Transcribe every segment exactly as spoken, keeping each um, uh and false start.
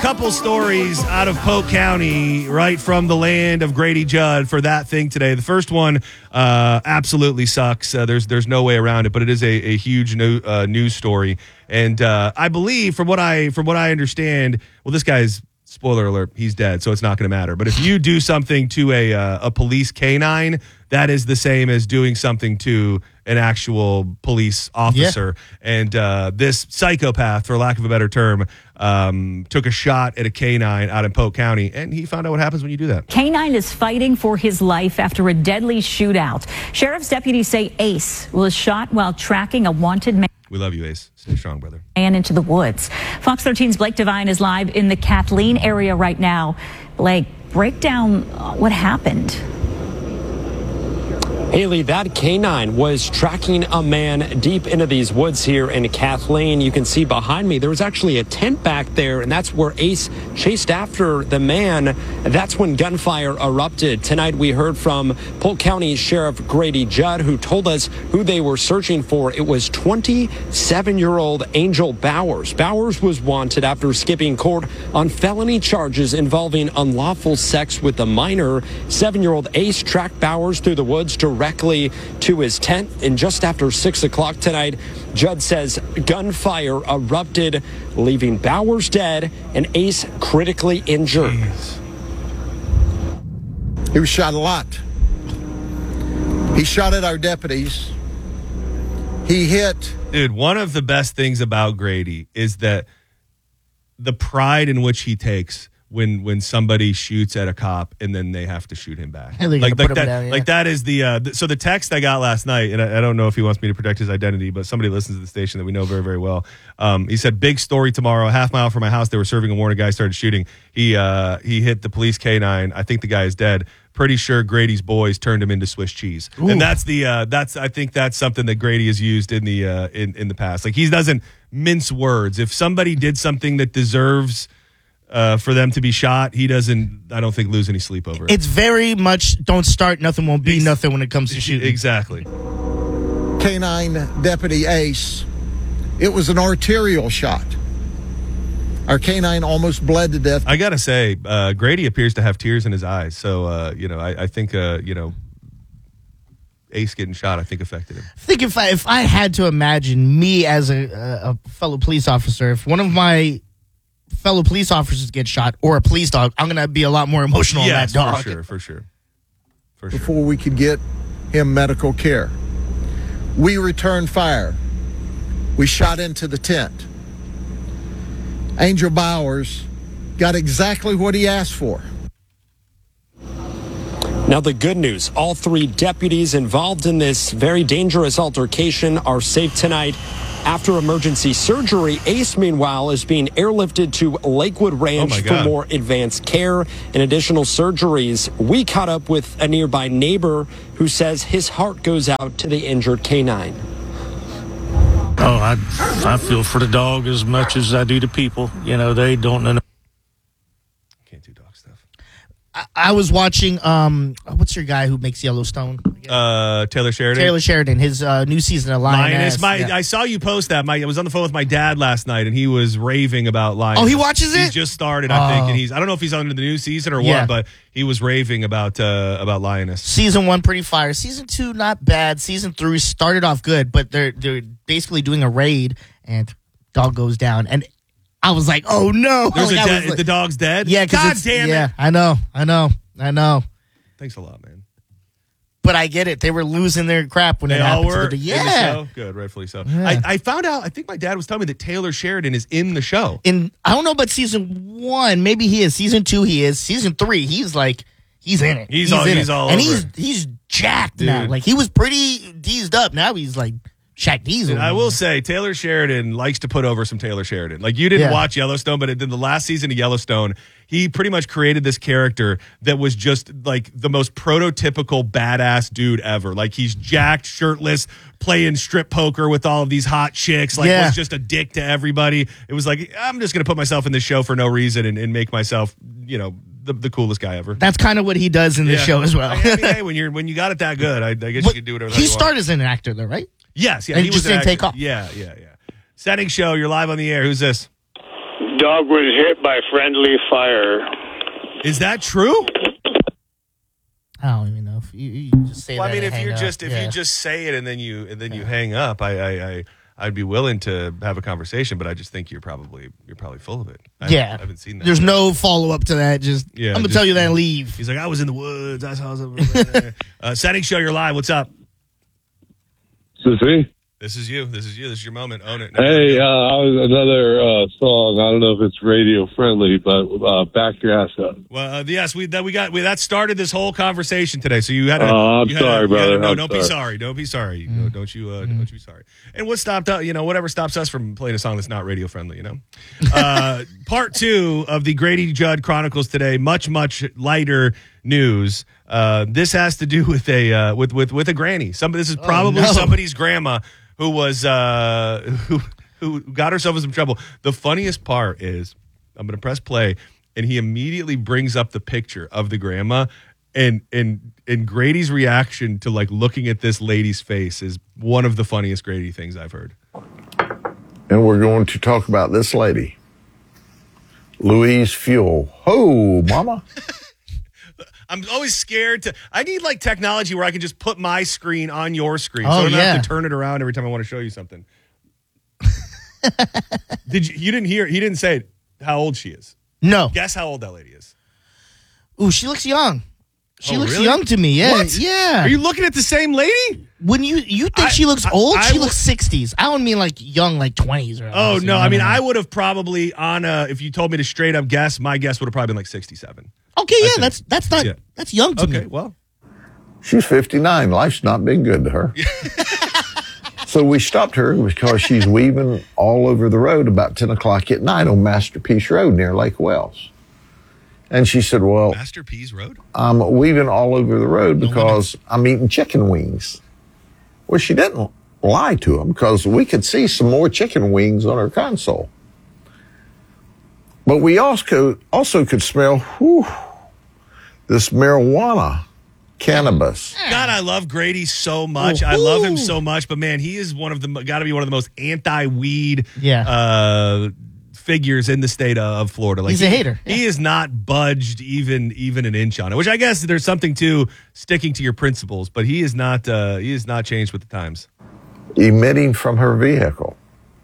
couple stories out of Polk County, right from the land of Grady Judd for that thing today. The first one uh, absolutely sucks. Uh, there's there's no way around it, but it is a, a huge new, uh, news story. And uh, I believe, from what I from what I understand, well, this guy's, spoiler alert, he's dead, so it's not going to matter. But if you do something to a uh, a police canine, that is the same as doing something to an actual police officer. Yeah. And uh, this psychopath, for lack of a better term, um, took a shot at a canine out in Polk County, and he found out what happens when you do that. Canine is fighting for his life after a deadly shootout. Sheriff's deputies say Ace was shot while tracking a wanted man. We love you, Ace. Stay strong, brother. And into the woods. Fox thirteen's Blake Devine is live in the Kathleen area right now. Blake, break down what happened. Haley, that canine was tracking a man deep into these woods here in Kathleen. You can see behind me, there was actually a tent back there, and that's where Ace chased after the man. That's when gunfire erupted. Tonight, we heard from Polk County Sheriff Grady Judd, who told us who they were searching for. It was twenty-seven-year-old Angel Bowers. Bowers was wanted after skipping court on felony charges involving unlawful sex with a minor. Seven-year-old Ace tracked Bowers through the woods to directly to his tent. And just after six o'clock tonight, Judd says gunfire erupted, leaving Bowers dead and Ace critically injured. Jeez. He was shot a lot. He shot at our deputies. He hit. Dude, one of the best things about Grady is that the pride in which he takes when when somebody shoots at a cop and then they have to shoot him back. Like, like, that, that, down, yeah. like that is the, uh, th- so the text I got last night, and I, I don't know if he wants me to protect his identity, but somebody listens to the station that we know very, very well. Um, he said, big story tomorrow, a half mile from my house, they were serving a warrant, a guy started shooting. He, uh, he hit the police canine. I think the guy is dead. Pretty sure Grady's boys turned him into Swiss cheese. Ooh. And that's the, uh, that's, I think that's something that Grady has used in the, uh, in, in the past. Like, he doesn't mince words. If somebody did something that deserves Uh, for them to be shot, he doesn't, I don't think, lose any sleep over it. It's very much don't start, nothing won't be Ex- nothing when it comes to shooting. Exactly. Canine Deputy Ace, it was an arterial shot. Our canine almost bled to death. I got to say, uh, Grady appears to have tears in his eyes. So, uh, you know, I, I think, uh, you know, Ace getting shot, I think, affected him. I think if I, if I had to imagine me as a, a fellow police officer, if one of my fellow police officers get shot or a police dog, I'm going to be a lot more emotional yes, on that dog. for sure, for sure. For sure. Before we could get him medical care. We returned fire. We shot into the tent. Angel Bowers got exactly what he asked for. Now, the good news, all three deputies involved in this very dangerous altercation are safe tonight. After emergency surgery, Ace, meanwhile, is being airlifted to Lakewood Ranch oh for more advanced care and additional surgeries. We caught up with a nearby neighbor who says his heart goes out to the injured canine. Oh, I, I feel for the dog as much as I do the people. You know, they don't know. Can't do dog stuff. I, I was watching, um, what's your guy who makes Yellowstone? Uh, Taylor Sheridan. Taylor Sheridan, his uh, new season of Lioness. Lioness. My, yeah. I saw you post that. My, I was on the phone with my dad last night, and he was raving about Lioness. Oh, he watches it? He's just started, I oh. think, and he's, I don't know if he's on the new season or yeah. what, but he was raving about uh, about Lioness. Season one, pretty fire. Season two, not bad. Season three started off good, but they're they're basically doing a raid, and dog goes down, and I was like, oh no! There's like, a de- like, the dog's dead. Yeah, God damn it! Yeah, I know, I know, I know. Thanks a lot, man. But I get it. They were losing their crap when they it all happened. were to the, yeah. in the show? Good, rightfully so. Yeah. I, I found out, I think my dad was telling me that Taylor Sheridan is in the show. In I don't know about season one. Maybe he is. Season two, he is. Season three, he's like, he's in it. He's, he's all, in he's it. all and over he's it. he's jacked Dude. now. Like, he was pretty deezed up. Now he's like Shaq Diesel. And I will say, Taylor Sheridan likes to put over some Taylor Sheridan. Like, you didn't Yeah. watch Yellowstone, but in the last season of Yellowstone, he pretty much created this character that was just like the most prototypical badass dude ever. Like, he's jacked, shirtless, playing strip poker with all of these hot chicks. Like, Yeah. was just a dick to everybody. It was like, I'm just going to put myself in this show for no reason and, and make myself, you know, the, the coolest guy ever. That's kind of what he does in the Yeah. show as well. I mean, hey, when you're when you got it that good, I, I guess But you can do whatever he you want. started as an actor, though, right? Yes, yeah. And he just was an didn't take actor. off. Yeah, yeah, yeah. Setting show. You're live on the air. Who's this? dog was hit by friendly fire. Is that true? I don't even know if you, you just say Well, that. I mean, and if hang you up. just if Yeah. you just say it and then you and then you hang up, I, I I I'd be willing to have a conversation, but I just think you're probably you're probably full of it. I yeah, haven't, I haven't seen that. There's no follow up to that. Just Yeah, I'm gonna just- tell you that and leave. He's like, I was in the woods. I saw something. uh, Setting Show, you're live. What's up? This is me. This is you. This is you. This is your moment. Own it. Hey, uh, I was another uh, song. I don't know if it's radio friendly, but uh, back your ass up. Well, uh, yes, we that we got we, that started this whole conversation today. So you had to. Oh, I'm you had to- sorry, you had to- brother. no, I'm don't be sorry. sorry. Don't be sorry. No, don't you? Uh, Don't you be sorry. And what stopped? Uh, you know, whatever stops us from playing a song that's not radio friendly. You know. Uh, part two of the Grady Judd Chronicles today. Much much lighter news. Uh, this has to do with a uh, with with with a granny. Some this is probably no. somebody's grandma who was uh, who who got herself in some trouble. The funniest part is I'm going to press play, and he immediately brings up the picture of the grandma, and and and Grady's reaction to like looking at this lady's face is one of the funniest Grady things I've heard. And we're going to talk about this lady, Louise Fuel. Ho, mama. I'm always scared to. I need like technology where I can just put my screen on your screen, so Oh, I don't yeah. have to turn it around every time I want to show you something. Did you? You didn't hear? He didn't say how old she is. No. Guess how old that lady is. Ooh, she looks young. She Oh, looks really? young to me. Yeah, What? yeah. Are you looking at the same lady? When you you think I- she looks I- old? I she w- looks sixties. I don't mean like young, like twenties or. Oh honestly, no! you I mean, know. I would have probably on a. If you told me to straight up guess, my guess would have probably been like sixty-seven. Okay, yeah, think. that's that's not Yeah. that's young to Okay, me. well, She's fifty-nine. Life's not been good to her. So we stopped her because she's weaving all over the road about ten o'clock at night on Masterpiece Road near Lake Wells. And she said, well, Master P's Road. I'm weaving all over the road because I'm eating chicken wings. Well, she didn't lie to him because we could see some more chicken wings on her console. But we also, also could smell whew, this marijuana, cannabis. God, I love Grady so much. I love him so much, but man, he is one of the got to be one of the most anti-weed Yeah. uh, figures in the state of Florida. Like He's a he- hater. He is not budged even even an inch on it. Which I guess there's something to sticking to your principles, but he is not uh, he is not changed with the times. Emitting from her vehicle.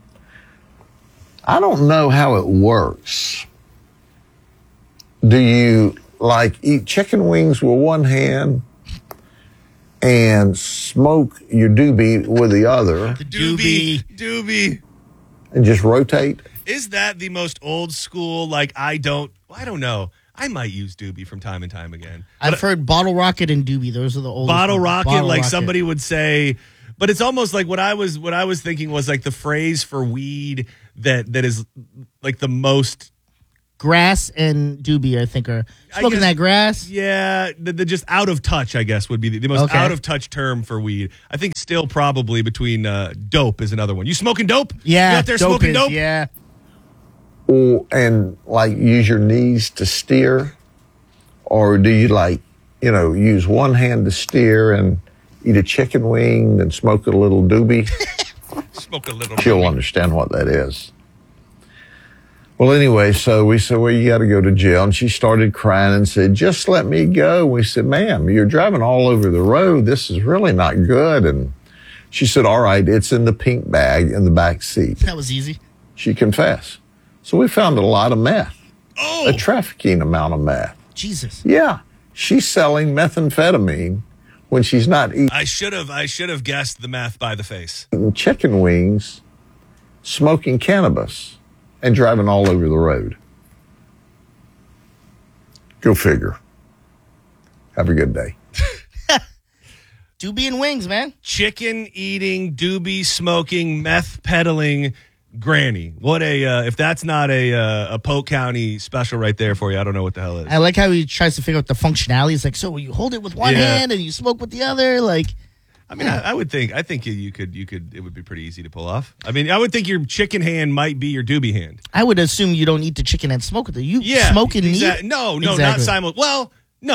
I don't know how it works. Do you like eat chicken wings with one hand and smoke your doobie with the other Doobie, Doobie. and just rotate? Is that the most old school? Like I don't, I don't know. I might use Doobie from time and time again. I've heard Bottle Rocket and Doobie. Those are the old Bottle rocket, Bottle like Rocket. somebody would say, but it's almost like what I was what I was thinking was like the phrase for weed that that is like the most. Grass and Doobie, I think, are I smoking guess- that grass. Yeah, the, the just out of touch, I guess, would be the, the most Okay. out of touch term for weed. I think still probably between uh, dope is another one. You smoking dope? Yeah, you out there dope smoking is- dope? Yeah, Or, and like use your knees to steer? Or do you like, you know, use one hand to steer and eat a chicken wing and smoke a little doobie? Smoke a little. She'll doobie. understand what that is. Well, anyway, so we said, well, you got to go to jail. And she started crying and said, just let me go. We said, ma'am, you're driving all over the road. This is really not good. And she said, all right, it's in the pink bag in the back seat. that was easy. She confessed. So we found a lot of meth, Oh, a trafficking amount of meth. Jesus. Yeah, she's selling methamphetamine when she's not eating I should have. I should have guessed the math by the face. chicken wings, smoking cannabis, and driving all over the road. Go figure. Have a good day. Doobie and wings, man. Chicken eating, doobie smoking, meth peddling granny. What a uh, if that's not a uh, a Polk County special right there for you. I don't know what the hell is. I like how he tries to figure out the functionality. He's like, so you hold it with one Yeah. hand and you smoke with the other. Like, I mean, I, I would think. I think you, you could. You could. It would be pretty easy to pull off. I mean, I would think your chicken hand might be your doobie hand. I would assume you don't eat the chicken and smoke with it. You Yeah, smoke and exa- eat? No, no, Exactly. not simul. Well, no.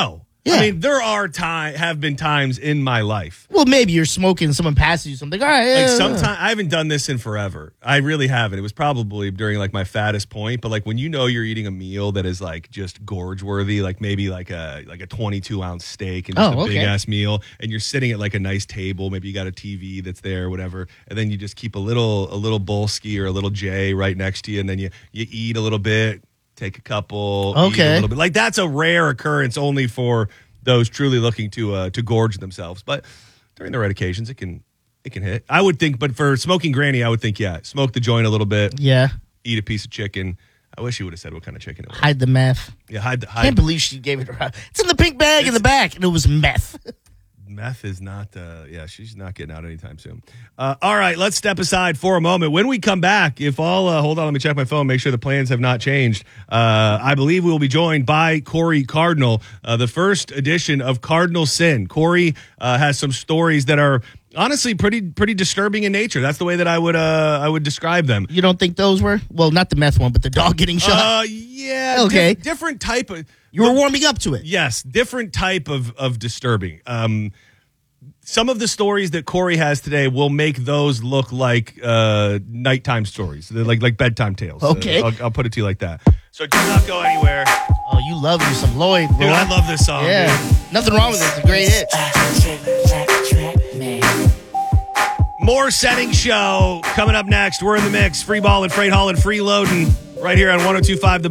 Yeah. I mean, there are time have been times in my life. Well, maybe you're smoking, someone passes you something. All right, yeah, Like yeah, sometimes yeah. I haven't done this in forever. I really haven't. It was probably during like my fattest point. But like when you know you're eating a meal that is like just gorge worthy, like maybe like a like a twenty-two ounce steak and just Oh, a okay. big ass meal, and you're sitting at like a nice table. Maybe you got a T V that's there, or whatever, and then you just keep a little a little Bolski or a little J right next to you, and then you you eat a little bit, take a couple, eat a Okay. little bit. Like that's a rare occurrence only for those truly looking to uh, to gorge themselves. But during the right occasions, it can it can hit. I would think, but for smoking granny, I would think, yeah, smoke the joint a little bit, Yeah. eat a piece of chicken. I wish you would have said what kind of chicken it was. Hide the meth. Yeah, hide the I can't hide. believe she gave it around. It's in the pink bag in the back, and it was meth. Meth is not, uh, yeah, she's not getting out anytime soon. Uh, all right, let's step aside for a moment. When we come back, if all, uh, hold on, let me check my phone, make sure the plans have not changed. Uh, I believe we will be joined by Corey Cardinal, uh, the first edition of Cardinal Sin. Corey uh, has some stories that are honestly pretty pretty disturbing in nature. That's the way that I would uh, I would describe them. You don't think those were? Well, not the meth one, but the dog getting shot. Uh, yeah, Okay. diff- different type of. you were warming up to it. Yes, different type of, of disturbing. Um, some of the stories that Corey has today will make those look like uh, nighttime stories, They're like like bedtime tales. Uh, Okay. I'll, I'll put it to you like that. So do not go anywhere. Oh, you love you some Lloyd, bro. Dude, I love this song. Yeah. dude. Nothing wrong with it. It's a great hit. More Setting Show coming up next. We're in the mix. Free ball and freight haul and free loading right here on one oh two point five The